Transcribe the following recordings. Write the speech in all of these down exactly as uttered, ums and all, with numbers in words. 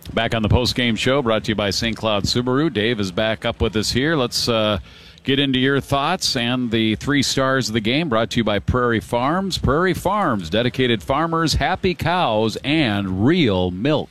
Back on the post-game show, brought to you by Saint Cloud Subaru. Dave is back up with us here. Let's uh, get into your thoughts and the three stars of the game, brought to you by Prairie Farms. Prairie Farms, dedicated farmers, happy cows, and real milk.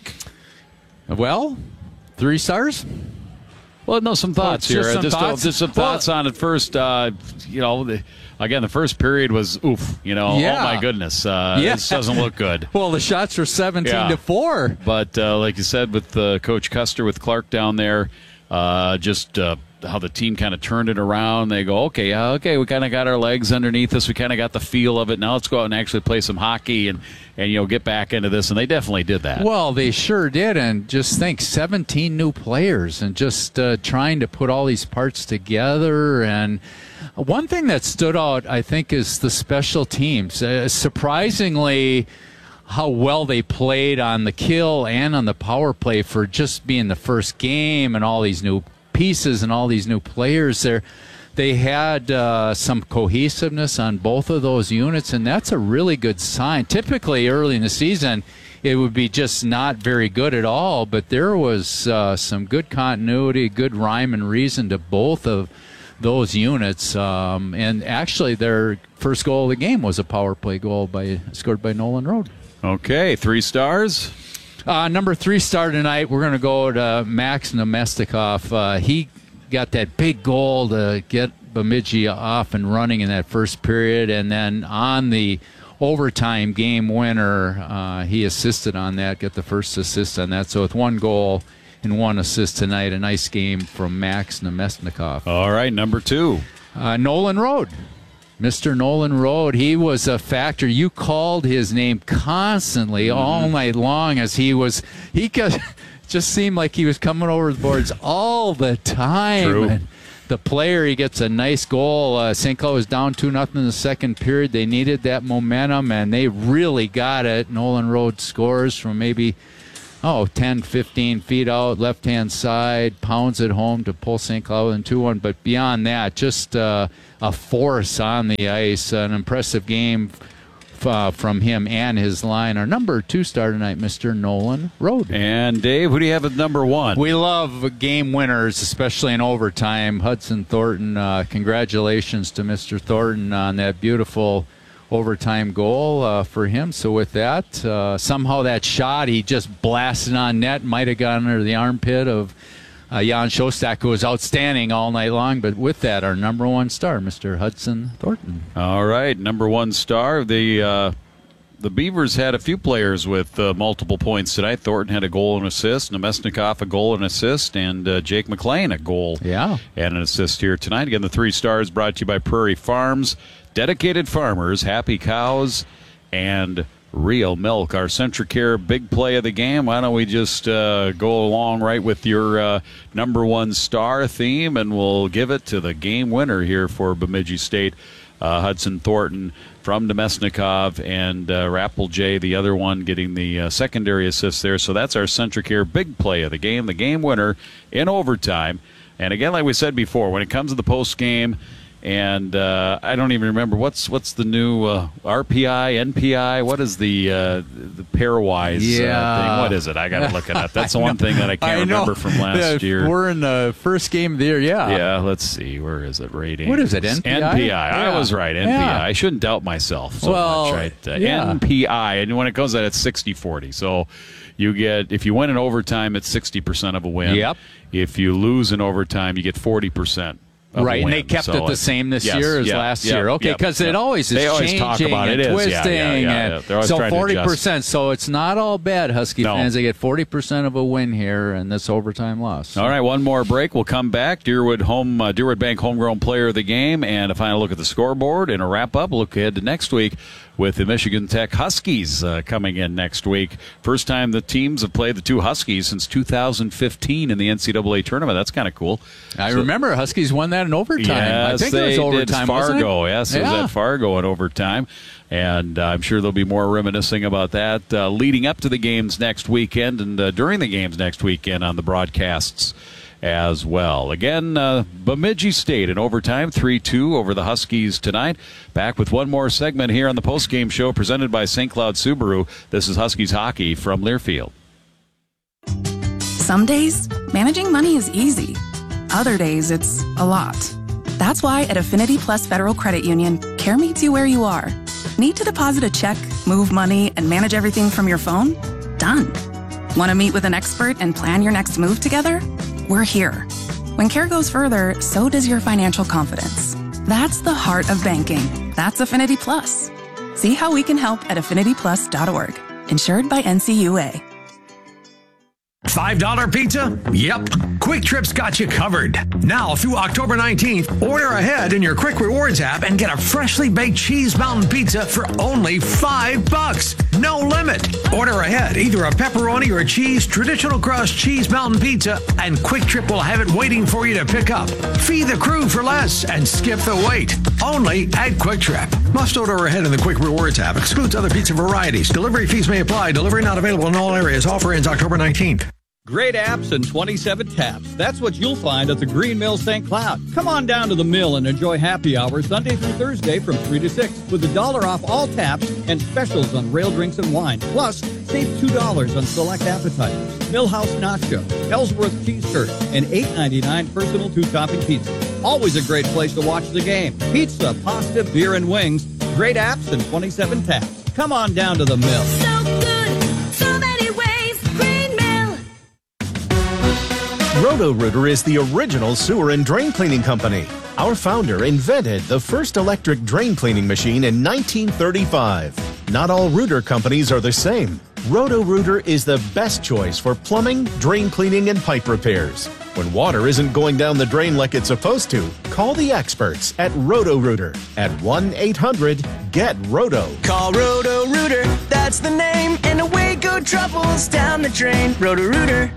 Well, three stars? Well, no, some thoughts well, here. Just some just, thoughts, just some thoughts well, on it first. Uh, you know, the, again, the first period was oof. You know, yeah. oh my goodness, uh, yeah. this doesn't look good. Well, the shots were seventeen yeah. to four. But uh, like you said, with uh, Coach Custer, with Clark down there, uh, just uh, how the team kind of turned it around. They go, okay, uh, okay, we kind of got our legs underneath us. We kind of got the feel of it. Now let's go out and actually play some hockey and, and you know get back into this. And they definitely did that. Well, they sure did. And just think, seventeen new players and just uh, trying to put all these parts together. And one thing that stood out, I think, is the special teams. Uh, surprisingly, how well they played on the kill and on the power play for just being the first game and all these new pieces and all these new players there. They had uh, some cohesiveness on both of those units, and that's a really good sign. Typically, early in the season, it would be just not very good at all, but there was uh, some good continuity, good rhyme and reason to both of those units. Um, and actually, their first goal of the game was a power play goal by scored by Nolan Road. Okay, three stars. Uh, number three star tonight, we're going to go to Max Nemestikov. Uh, he got that big goal to get Bemidji off and running in that first period, and then on the overtime game winner, uh, he assisted on that, got the first assist on that. So with one goal and one assist tonight, a nice game from Max Nemestikov. All right, number two. Uh, Nolan Road. Mister Nolan Road, he was a factor. You called his name constantly mm-hmm. all night long as he was, he could, just seemed like he was coming over the boards all the time. True. And the player, he gets a nice goal. Uh, Saint Cloud was down two nothing in the second period. They needed that momentum, and they really got it. Nolan Road scores from maybe, oh, ten, fifteen feet out, left-hand side, pounds it home to pull Saint Cloud in two one. But beyond that, just uh, a force on the ice, an impressive game uh, from him and his line. Our number two star tonight, Mister Nolan Road. And Dave, who do you have at number one? We love game winners, especially in overtime. Hudson Thornton, uh, congratulations to Mister Thornton on that beautiful overtime goal uh, for him. So with that, uh, somehow that shot, he just blasted on net, might have gone under the armpit of uh, Jan Shostak, who was outstanding all night long. But with that, our number one star, Mister Hudson Thornton. All right, number one star. The uh, the Beavers had a few players with uh, multiple points tonight. Thornton had a goal and assist, Nemesnikov a goal and assist, and uh, Jake McLean a goal yeah. and an assist here tonight. Again, the three stars brought to you by Prairie Farms. Dedicated farmers, happy cows, and real milk. Our Centricare big play of the game. Why don't we just uh, go along right with your uh, number one star theme, and we'll give it to the game winner here for Bemidji State, uh, Hudson Thornton from Nemesnikov, and uh, Rappel J, the other one, getting the uh, secondary assist there. So that's our Centricare big play of the game, the game winner in overtime. And again, like we said before, when it comes to the post game, and uh, I don't even remember what's what's the new uh, R P I, N P I. What is the uh, the pairwise yeah. uh, thing? What is it? I got to look it up. That's the one thing that I can't I remember from last yeah, year. We're in the first game of the year. Yeah. Yeah. Let's see. Where is it? Rating. What is it? N P I. N P I. Yeah. I was right. N P I. Yeah. I shouldn't doubt myself so well, much. Right. Uh, yeah. N P I. And when it goes out, it's sixty forty. So you get, if you win in overtime, it's sixty percent of a win. Yep. If you lose in overtime, you get forty percent. Right, and they kept so it the same this yes, year as yeah, last yeah, year. Okay, because yeah, it always is they always changing talk about and it twisting. is. Yeah, yeah, yeah, yeah. And They're always so trying to forty adjust. percent. So it's not all bad, Husky No. fans. They get forty percent of a win here in this overtime loss. All right, one more break. We'll come back. Deerwood home, uh, Deerwood Bank homegrown player of the game, and a final look at the scoreboard and a wrap-up. Look ahead to next week with the Michigan Tech Huskies uh, coming in next week. First time the teams have played the two Huskies since two thousand fifteen in the N C double A tournament. That's kind of cool. I so, remember Huskies won that in overtime. Yes, I think they it was overtime. did. Fargo, wasn't it? yes, it yeah. was at Fargo in overtime. And uh, I'm sure there'll be more reminiscing about that uh, leading up to the games next weekend and uh, during the games next weekend on the broadcasts as well. Again, uh, Bemidji State in overtime, three two over the Huskies tonight. Back with one more segment here on the postgame show presented by Saint Cloud Subaru. This is Huskies Hockey from Learfield. Some days, managing money is easy. Other days, it's a lot. That's why at Affinity Plus Federal Credit Union, care meets you where you are. Need to deposit a check, move money, and manage everything from your phone? Done. Want to meet with an expert and plan your next move together? We're here. When care goes further, so does your financial confidence. That's the heart of banking. That's Affinity Plus. See how we can help at affinity plus dot org. Insured by N C U A. five dollar pizza? Yep. Quick Trip's got you covered. Now through October nineteenth, order ahead in your Quick Rewards app and get a freshly baked cheese mountain pizza for only five bucks. No limit. Order ahead, either a pepperoni or a cheese traditional crust cheese mountain pizza, and Quick Trip will have it waiting for you to pick up. Feed the crew for less and skip the wait. Only at Quick Trip. Must order ahead in the Quick Rewards app. Excludes other pizza varieties. Delivery fees may apply. Delivery not available in all areas. Offer ends October nineteenth. Great apps and twenty-seven taps. That's what you'll find at the Green Mill Saint Cloud. Come on down to the mill and enjoy happy hour Sunday through Thursday from three to six with a dollar off all taps and specials on rail drinks and wine. Plus, save two dollars on select appetizers, Millhouse Nacho, Ellsworth Cheese Curd, and eight ninety-nine personal two-topping pizza. Always a great place to watch the game. Pizza, pasta, beer, and wings. Great apps and twenty-seven taps. Come on down to the mill. So good, so many ways. Green Mill. Roto-Rooter is the original sewer and drain cleaning company. Our founder invented the first electric drain cleaning machine in nineteen thirty-five. Not all rooter companies are the same. Roto-Rooter is the best choice for plumbing, drain cleaning, and pipe repairs. When water isn't going down the drain like it's supposed to, call the experts at Roto-Rooter at one eight hundred get roto. Call Roto-Rooter, that's the name, and away go troubles down the drain. Roto-Rooter.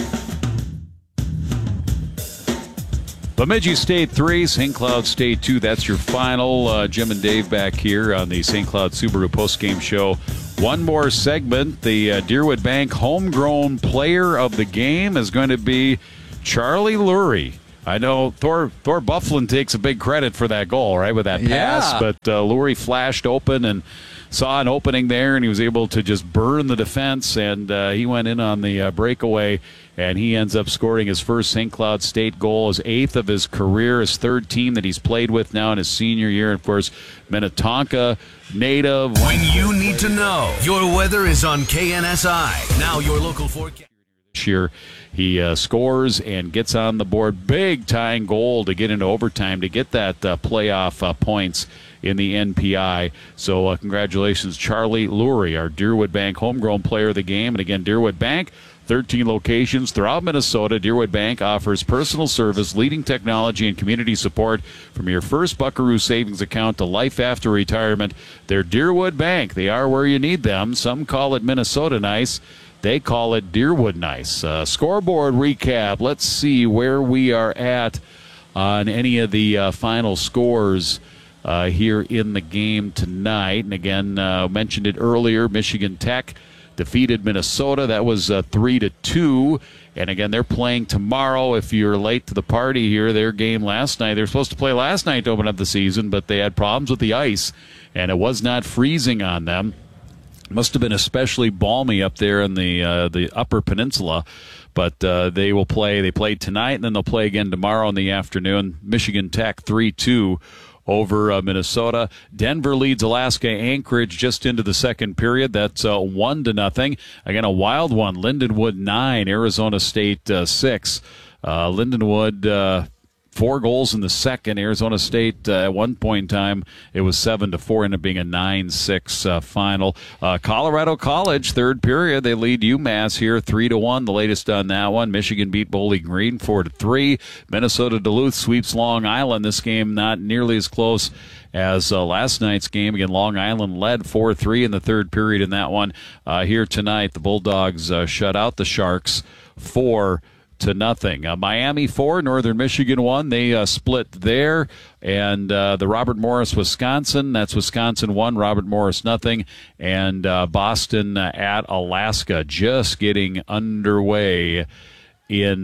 Bemidji State three, Saint Cloud State two. That's your final. Uh, Jim and Dave back here on the Saint Cloud Subaru postgame show. One more segment. The uh, Deerwood Bank homegrown player of the game is going to be Charlie Lurie. I know Thor Thor Bufflin takes a big credit for that goal, right, with that pass. Yeah. But uh, Lurie flashed open and saw an opening there, and he was able to just burn the defense, and uh, he went in on the uh, breakaway, and he ends up scoring his first Saint Cloud State goal, his eighth of his career, his third team that he's played with now in his senior year. And, of course, Minnetonka native. When you need to know, your weather is on K N S I. Now your local forecast. Year he uh, scores and gets on the board. Big tying goal to get into overtime to get that uh, playoff uh, points in the N P I. So uh, congratulations, Charlie Lurie, our Deerwood Bank homegrown player of the game. And again, Deerwood Bank, thirteen locations throughout Minnesota. Deerwood Bank offers personal service, leading technology, and community support from your first Buckaroo savings account to life after retirement. They're Deerwood Bank. They are where you need them. Some call it Minnesota nice. They call it Deerwood nice. Uh, scoreboard recap. Let's see where we are at on any of the uh, final scores uh, here in the game tonight. And again, uh, mentioned it earlier, Michigan Tech defeated Minnesota. That was uh, three to two. And again, they're playing tomorrow. If you're late to the party here, their game last night, they were supposed to play last night to open up the season, but they had problems with the ice, and it was not freezing on them. Must have been especially balmy up there in the uh, the Upper Peninsula, but uh, they will play. They played tonight, and then they'll play again tomorrow in the afternoon. Michigan Tech three two over uh, Minnesota. Denver leads Alaska Anchorage just into the second period. That's uh, one to nothing. Again, a wild one. Lindenwood nine, Arizona State uh, six. Uh, Lindenwood. Uh, Four goals in the second. Arizona State, uh, at one point in time, it was seven to four, ended up being a nine six uh, final. Uh, Colorado College, third period, they lead UMass here three to one. The latest on that one. Michigan beat Bowling Green four to three. Minnesota Duluth sweeps Long Island. This game not nearly as close as uh, last night's game. Again, Long Island led four three in the third period in that one. Uh, here tonight, the Bulldogs uh, shut out the Sharks four to nothing. Uh, Miami four, Northern Michigan one. They uh, split there. And uh, the Robert Morris, Wisconsin, that's Wisconsin one, Robert Morris nothing. And uh, Boston uh, at Alaska just getting underway in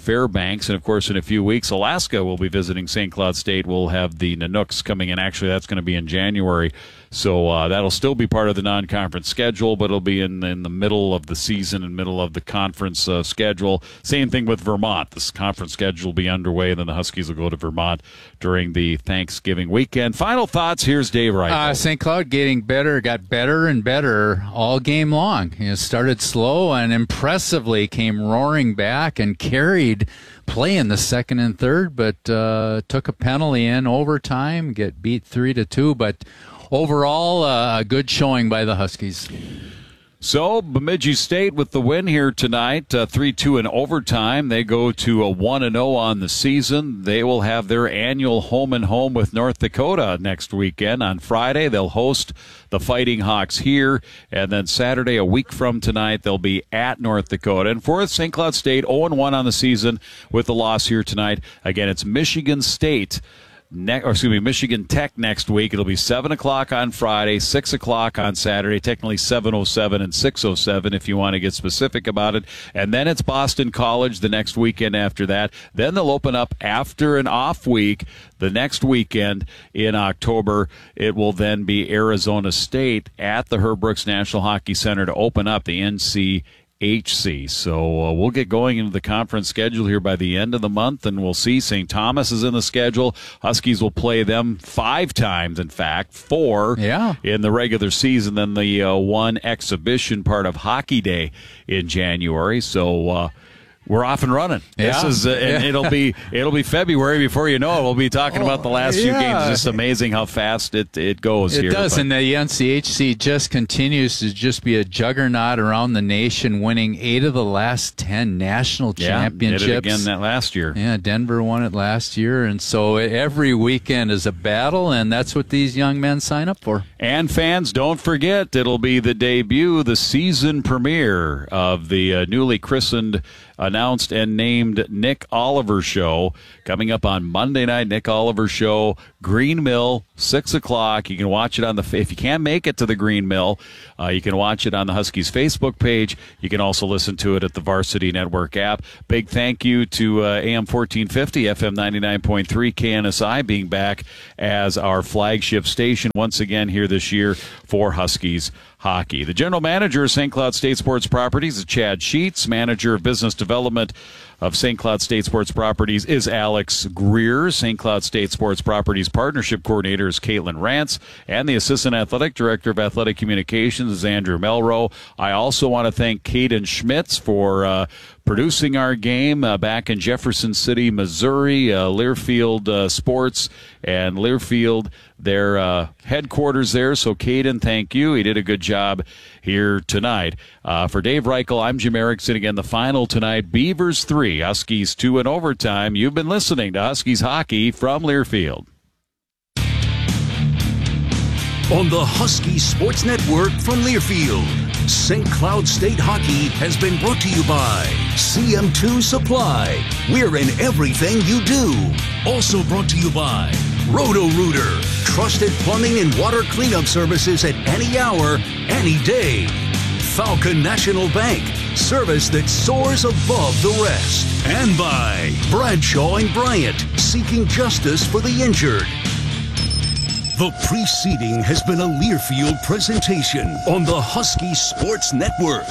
Fairbanks. And, of course, in a few weeks, Alaska will be visiting Saint Cloud State. We'll have the Nanooks coming in. Actually, that's going to be in January. So uh, that'll still be part of the non-conference schedule, but it'll be in, in the middle of the season and middle of the conference uh, schedule. Same thing with Vermont. This conference schedule will be underway, and then the Huskies will go to Vermont during the Thanksgiving weekend. Final thoughts. Here's Dave Wright. Uh, Saint Cloud getting better, got better and better all game long. You know, started slow and impressively came roaring back and carried play in the second and third, but uh, took a penalty in overtime, get beat three to two, but overall, uh, a good showing by the Huskies. So, Bemidji State with the win here tonight, uh, three two in overtime. They go to a one and oh on the season. They will have their annual home and home with North Dakota next weekend. On Friday, they'll host the Fighting Hawks here, and then Saturday, a week from tonight, they'll be at North Dakota. And fourth, Saint Cloud State, oh and one on the season with the loss here tonight. Again, it's Michigan State. Ne- or excuse me, Michigan Tech next week. It'll be seven o'clock on Friday, six o'clock on Saturday, technically seven oh seven and six oh seven if you want to get specific about it. And then it's Boston College the next weekend after that. Then they'll open up after an off week the next weekend in October. It will then be Arizona State at the Herb Brooks National Hockey Center to open up the N C H C. So uh, we'll get going into the conference schedule here by the end of the month, and we'll see. Saint Thomas is in the schedule. Huskies will play them five times, in fact, four yeah. in the regular season, then the uh, one exhibition part of Hockey Day in January. So uh, we're off and running. Yeah. This is, uh, and yeah. it'll be it'll be February before you know it. We'll be talking oh, about the last yeah. few games. It's just amazing how fast it, it goes it here. It does, but. and the N C H C just continues to just be a juggernaut around the nation, winning eight of the last ten national yeah, championships. Did it again that last year. Yeah, Denver won it last year, and so every weekend is a battle, and that's what these young men sign up for. And fans, don't forget, it'll be the debut, the season premiere of the uh, newly christened, announced, and named Nick Oliver Show. Coming up on Monday night, Nick Oliver Show, Green Mill, six o'clock. You can watch it on the, if you can't make it to the Green Mill, uh, you can watch it on the Huskies Facebook page. You can also listen to it at the Varsity Network app. Big thank you to uh, A M fourteen fifty, F M ninety-nine point three, K N S I being back as our flagship station once again here this year for Huskies hockey. The general manager of Saint Cloud State Sports Properties is Chad Sheets. Manager of business development of Saint Cloud State Sports Properties is Alex Greer. Saint Cloud State Sports Properties partnership coordinator is Caitlin Rance, and the assistant athletic director of athletic communications is Andrew Melro. I also want to thank Caden Schmitz for uh, producing our game uh, back in Jefferson City, Missouri. Uh, Learfield uh, Sports and Learfield, their uh, headquarters there. So, Caden, thank you. He did a good job here tonight. Uh, for Dave Reichel, I'm Jim Erickson. Again, the final tonight, Beavers three, Huskies two in overtime. You've been listening to Huskies Hockey from Learfield. On the Husky Sports Network from Learfield, Saint Cloud State Hockey has been brought to you by C M two Supply. We're in everything you do. Also brought to you by Roto-Rooter, trusted plumbing and water cleanup services at any hour, any day. Falcon National Bank, service that soars above the rest. And by Bradshaw and Bryant, seeking justice for the injured. The preceding has been a Learfield presentation on the Husky Sports Network.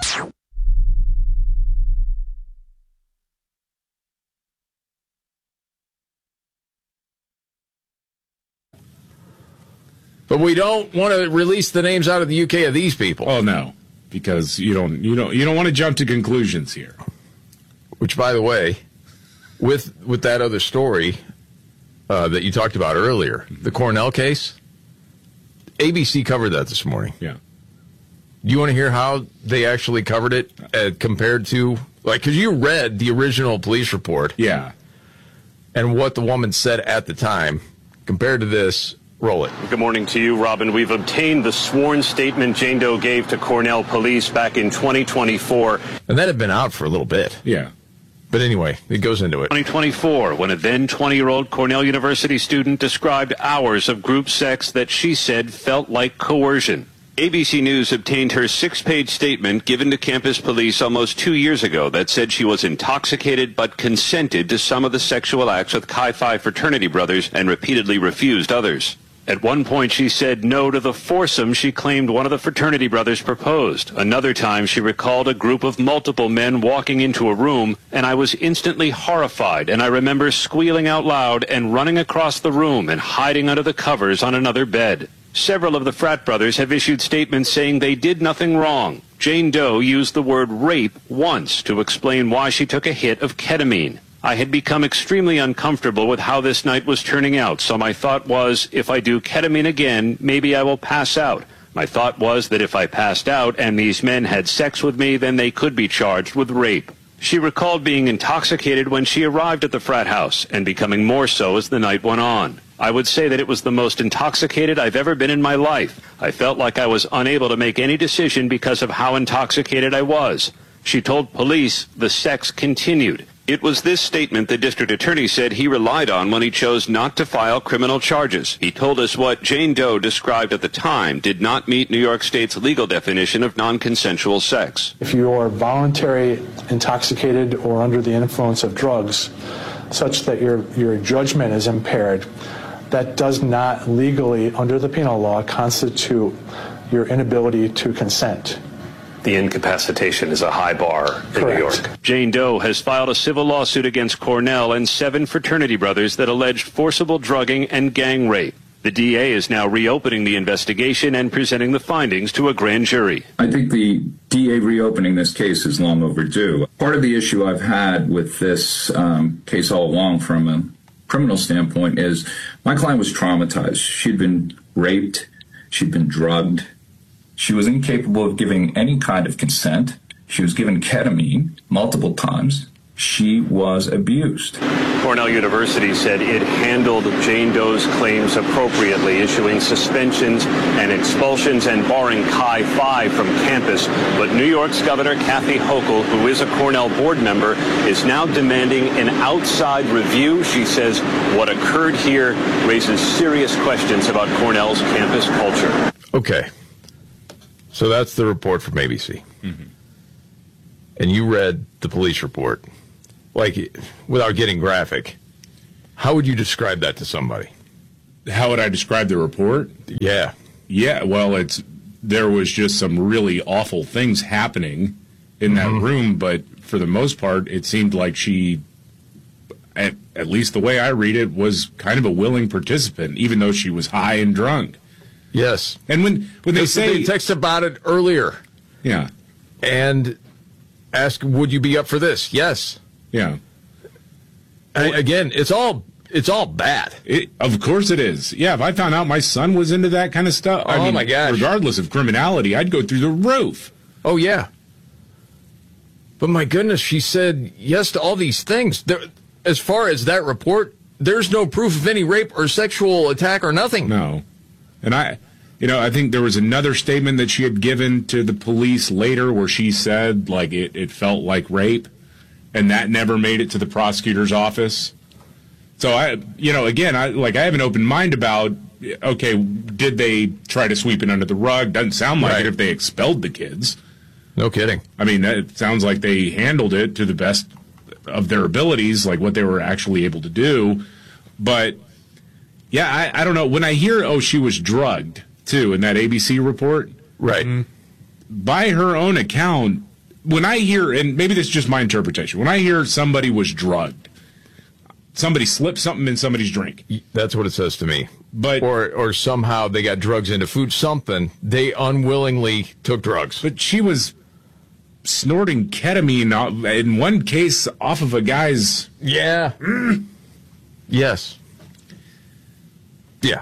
But we don't want to release the names out of the U K of these people. Oh no, because you don't you don't you don't want to jump to conclusions here. Which, by the way, with with that other story uh, that you talked about earlier, the Cornell case, A B C covered that this morning. Yeah. Do you want to hear how they actually covered it uh, compared to, like, because you read the original police report. Yeah. And what the woman said at the time compared to this. Roll it. Good morning to you, Robin. We've obtained the sworn statement Jane Doe gave to Cornell police back in twenty twenty-four. And that had been out for a little bit. Yeah. But anyway, it goes into it. twenty twenty-four, when a then twenty-year-old Cornell University student described hours of group sex that she said felt like coercion. A B C News obtained her six-page statement given to campus police almost two years ago that said she was intoxicated but consented to some of the sexual acts with Chi Phi fraternity brothers and repeatedly refused others. At one point, she said no to the foursome she claimed one of the fraternity brothers proposed. Another time, she recalled a group of multiple men walking into a room, and I was instantly horrified, and I remember squealing out loud and running across the room and hiding under the covers on another bed. Several of the frat brothers have issued statements saying they did nothing wrong. Jane Doe used the word rape once to explain why she took a hit of ketamine. I had become extremely uncomfortable with how this night was turning out, so my thought was, if I do ketamine again, maybe I will pass out. My thought was that if I passed out and these men had sex with me, then they could be charged with rape. She recalled being intoxicated when she arrived at the frat house and becoming more so as the night went on. I would say that it was the most intoxicated I've ever been in my life. I felt like I was unable to make any decision because of how intoxicated I was. She told police the sex continued. It was this statement the district attorney said he relied on when he chose not to file criminal charges. He told us what Jane Doe described at the time did not meet New York State's legal definition of non-consensual sex. If you are voluntary intoxicated or under the influence of drugs, such that your, your judgment is impaired, that does not legally, under the penal law, constitute your inability to consent. The incapacitation is a high bar in New York. Jane Doe has filed a civil lawsuit against Cornell and seven fraternity brothers that alleged forcible drugging and gang rape. The D A is now reopening the investigation and presenting the findings to a grand jury. I think the D A reopening this case is long overdue. Part of the issue I've had with this um, case all along from a criminal standpoint is my client was traumatized. She'd been raped. She'd been drugged. She was incapable of giving any kind of consent. She was given ketamine multiple times. She was abused. Cornell University said it handled Jane Doe's claims appropriately, issuing suspensions and expulsions and barring Chi Phi from campus. But New York's Governor Kathy Hochul, who is a Cornell board member, is now demanding an outside review. She says what occurred here raises serious questions about Cornell's campus culture. Okay. So that's the report from A B C. Mm-hmm. And you read the police report. Like, without getting graphic, how would you describe that to somebody? How would I describe the report? Yeah. Yeah, well, it's there was just some really awful things happening in that mm-hmm. room, but for the most part, it seemed like she, at, at least the way I read it, was kind of a willing participant, even though she was high and drunk. Yes. And when, when they say... They text about it earlier. Yeah. And ask, would you be up for this? Yes. Yeah. I, again, it's all it's all bad. It, of course it is. Yeah, if I found out my son was into that kind of stuff, oh I mean, my gosh, regardless of criminality, I'd go through the roof. Oh, yeah. But my goodness, she said yes to all these things. There, as far as that report, there's no proof of any rape or sexual attack or nothing. No. And I, you know, I think there was another statement that she had given to the police later where she said, like, it, it felt like rape. And that never made it to the prosecutor's office. So I, you know, again, I like I have an open mind about. Okay, did they try to sweep it under the rug? Doesn't sound like right. it. If they expelled the kids, no kidding. I mean, it sounds like they handled it to the best of their abilities, like what they were actually able to do. But yeah, I, I don't know. When I hear, oh, she was drugged too in that A B C report, right? Mm-hmm. By her own account. When I hear, and maybe this is just my interpretation, when I hear somebody was drugged, somebody slipped something in somebody's drink. That's what it says to me. But or or somehow they got drugs into food, something. They unwillingly took drugs. But she was snorting ketamine in one case off of a guy's... Yeah. Mm. Yes. Yeah.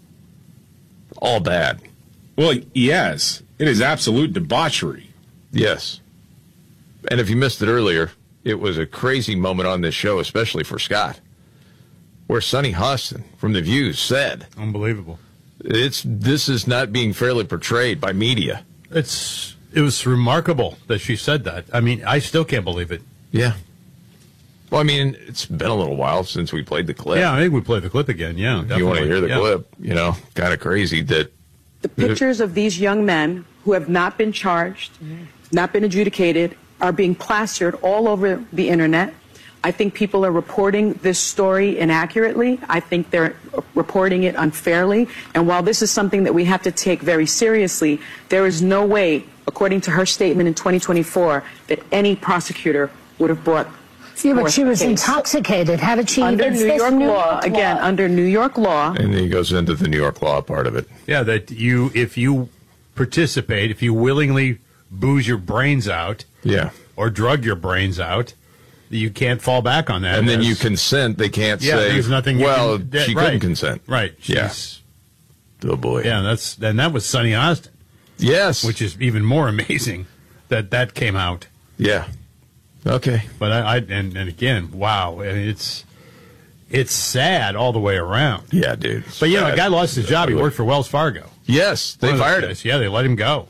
All bad. Well, yes. It is absolute debauchery. Yes. And if you missed it earlier, it was a crazy moment on this show, especially for Scott, where Sonny Hostin from The View said, "Unbelievable! It's this is not being fairly portrayed by media." It's it was remarkable that she said that. I mean, I still can't believe it. Yeah. Well, I mean, it's been a little while since we played the clip. Yeah, I think we play the clip again. Yeah, if you want to hear the yeah. clip, you know, kind of crazy that The pictures of these young men who have not been charged, not been adjudicated, are being plastered all over the internet. I think people are reporting this story inaccurately. I think they're reporting it unfairly. And while this is something that we have to take very seriously, there is no way, according to her statement in twenty twenty-four, that any prosecutor would have brought Yeah, but forth she was the case. intoxicated. How did she Under even New this York New law, York again, law? under New York law. And then he goes into the New York law part of it. Yeah, that you, if you participate, if you willingly booze your brains out, yeah, or drug your brains out, you can't fall back on that. And then as- you consent. They can't Yeah, say, there's nothing you well, can- she right. couldn't consent. Right. Yeah. She's- Oh, boy. Yeah, that's and that was Sonny Austin. Yes. Which is even more amazing that that came out. Yeah. Okay. But I, I and, and again, wow, I mean, it's it's sad all the way around. Yeah, dude. But you know, a sad. guy lost his job. He worked for Wells Fargo. Yes, they One of those fired him. guys. Yeah, they let him go.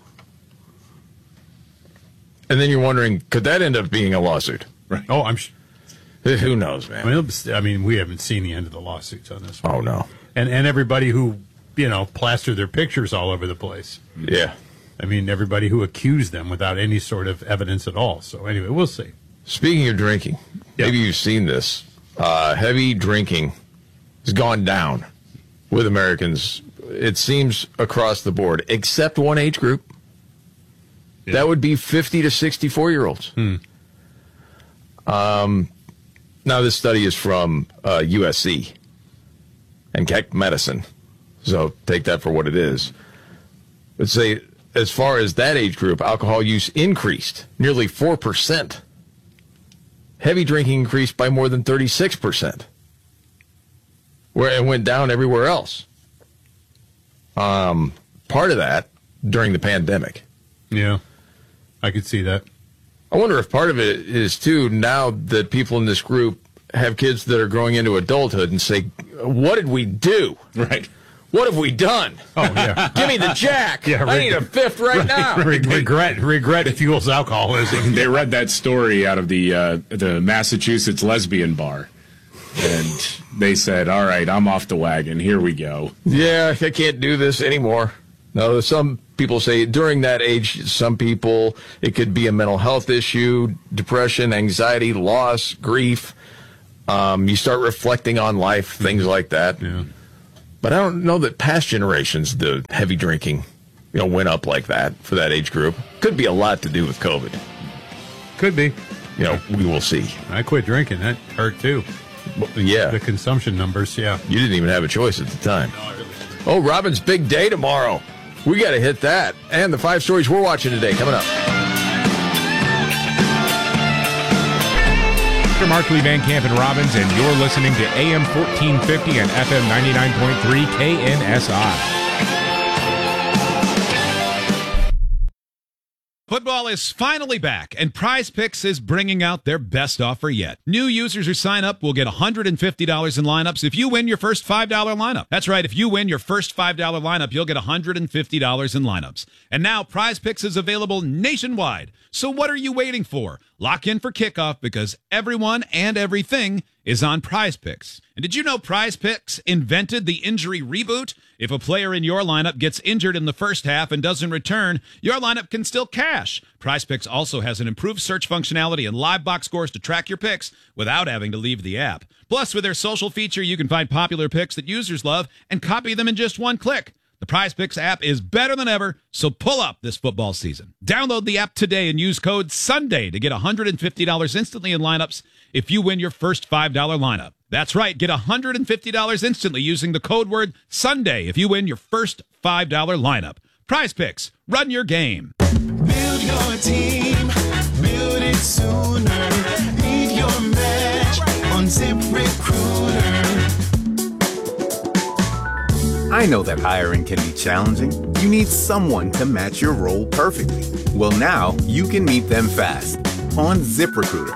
And then you're wondering, could that end up being a lawsuit? Right. Oh, I'm. Sh- Who knows, man? I mean, it'll be- I mean, we haven't seen the end of the lawsuits on this one. Oh no. And and everybody who you know plaster their pictures all over the place. Yeah. I mean, everybody who accused them without any sort of evidence at all. So anyway, we'll see. Speaking of drinking, maybe you've seen this. Uh, heavy drinking has gone down with Americans, it seems, across the board, except one age group. Yeah. That would be fifty to sixty-four-year-olds. Hmm. Um, now, this study is from uh, U S C and Keck Medicine, so take that for what it is. Let's say, as far as that age group, alcohol use increased nearly four percent. Heavy drinking increased by more than thirty-six percent, where it went down everywhere else. Um, part of that during the pandemic. Yeah, I could see that. I wonder if part of it is, too, now that people in this group have kids that are growing into adulthood and say, what did we do? Right. What have we done? Oh, yeah. Give me the jack. Yeah, I need a fifth right, right, now. Re- regret, regret fuels alcoholism. They read that story out of the uh, the Massachusetts lesbian bar, and they said, "All right, I'm off the wagon. Here we go." Yeah, I can't do this anymore. No, some people say during that age, some people, it could be a mental health issue, depression, anxiety, loss, grief. Um, you start reflecting on life, things like that. Yeah. But I don't know that past generations, the heavy drinking, you know, went up like that for that age group. Could be a lot to do with COVID. Could be. You know, we will see. I quit drinking. That hurt, too. Well, yeah. The consumption numbers, yeah. You didn't even have a choice at the time. Oh, Robin's big day tomorrow. We got to hit that. And the five stories we're watching today coming up. Mark Lee Van Camp and Robbins, and you're listening to A M fourteen fifty and F M ninety-nine point three K N S I. Football is finally back, and Prize Picks is bringing out their best offer yet. New users who sign up will get one hundred fifty dollars in lineups if you win your first five dollar lineup. That's right, if you win your first five dollar lineup, you'll get one hundred fifty dollars in lineups. And now Prize Picks is available nationwide. So what are you waiting for? Lock in for kickoff because everyone and everything is on Prize Picks. And did you know Prize Picks invented the injury reboot? If a player in your lineup gets injured in the first half and doesn't return, your lineup can still cash. Prize Picks also has an improved search functionality and live box scores to track your picks without having to leave the app. Plus, with their social feature, you can find popular picks that users love and copy them in just one click. The Prize Picks app is better than ever, so pull up this football season. Download the app today and use code SUNDAY to get one hundred fifty dollars instantly in lineups if you win your first five dollar lineup. That's right, get one hundred fifty dollars instantly using the code word SUNDAY if you win your first five dollar lineup. Prize Picks, run your game. Build your team, build it sooner. Leave your match on ZipRecruiter. I know that hiring can be challenging. You need someone to match your role perfectly. Well, now you can meet them fast on ZipRecruiter.